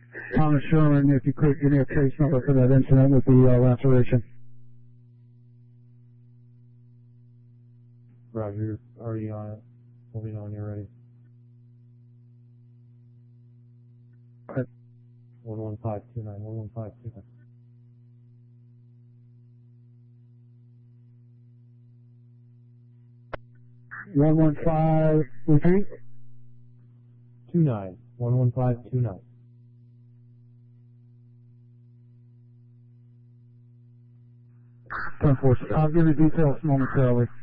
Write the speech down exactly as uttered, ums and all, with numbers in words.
Thomas Sherman, if you could give me a case number for that incident with the uh, laceration. Roger, you're already on it. Let me know when you're ready. Okay. one one five two nine, one one five two nine. one one five, repeat? two nine, one one five two nine. ten four, I'll give you details momentarily.